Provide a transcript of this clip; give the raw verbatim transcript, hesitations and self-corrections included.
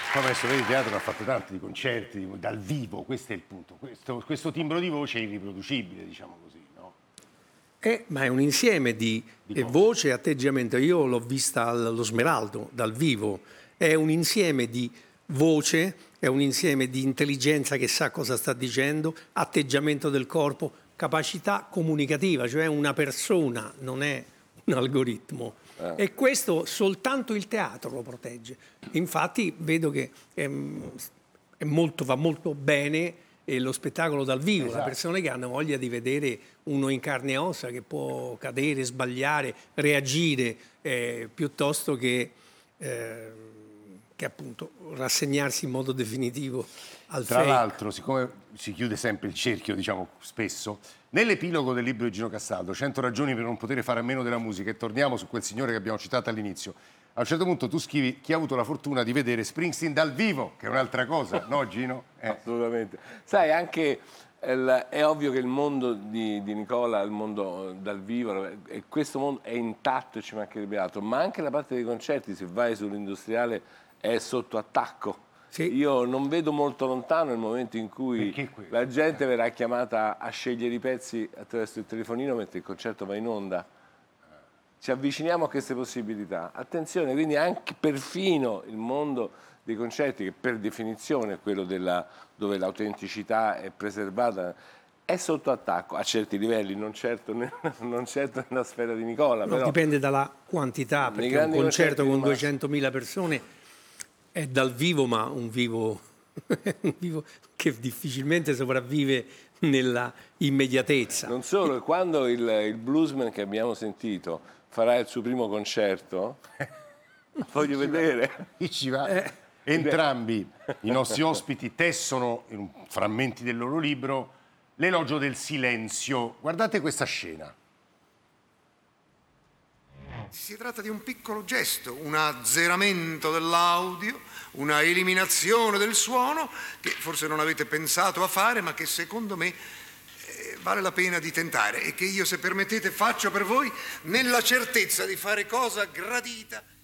Poi adesso vedi, il teatro ha fatto tanti di concerti dal vivo, questo è il punto. Questo, questo timbro di voce è irriproducibile, diciamo così, no? Eh, ma è un insieme di, Di eh, cose. voce e atteggiamento. Io l'ho vista allo Smeraldo, dal vivo. È un insieme di voce, è un insieme di intelligenza che sa cosa sta dicendo, atteggiamento del corpo, capacità comunicativa, cioè una persona, non è un algoritmo. Eh. E questo soltanto il teatro lo protegge. Infatti vedo che è, è molto, va molto bene eh, lo spettacolo dal vivo, Esatto. le persone che hanno voglia di vedere uno in carne e ossa che può cadere, sbagliare, reagire, eh, piuttosto che, eh, che appunto rassegnarsi in modo definitivo al Tra fake. l'altro, siccome si chiude sempre il cerchio, diciamo spesso, nell'epilogo del libro di Gino Castaldo, cento ragioni per non poter fare a meno della musica, e torniamo su quel signore che abbiamo citato all'inizio, a un certo punto tu scrivi chi ha avuto la fortuna di vedere Springsteen dal vivo, che è un'altra cosa, no Gino? Eh. Assolutamente. Sai, anche il, è ovvio che il mondo di, di Nicola, il mondo dal vivo, e questo mondo è intatto e ci mancherebbe altro, ma anche la parte dei concerti, se vai sull'industriale, è sotto attacco. Sì. Io non vedo molto lontano il momento in cui Perché questo? la gente verrà chiamata a scegliere i pezzi attraverso il telefonino mentre il concerto va in onda. Ci avviciniamo a queste possibilità. Attenzione, quindi anche perfino il mondo dei concerti, che per definizione è quello della, dove l'autenticità è preservata, è sotto attacco a certi livelli, non certo, nel, non certo nella sfera di Nicola. No, però dipende dalla quantità, nei perché un grandi concerto concerti con di massa- duecentomila persone è dal vivo, ma un vivo, un vivo che difficilmente sopravvive nella immediatezza. Non solo, quando il, il bluesman che abbiamo sentito farà il suo primo concerto, voglio vedere. Chi ci va? Eh. Entrambi i nostri ospiti tessono, in frammenti del loro libro, l'elogio del silenzio. Guardate questa scena. Si tratta di un piccolo gesto, un azzeramento dell'audio, una eliminazione del suono che forse non avete pensato a fare, ma che secondo me eh, vale la pena di tentare e che io, se permettete, faccio per voi nella certezza di fare cosa gradita.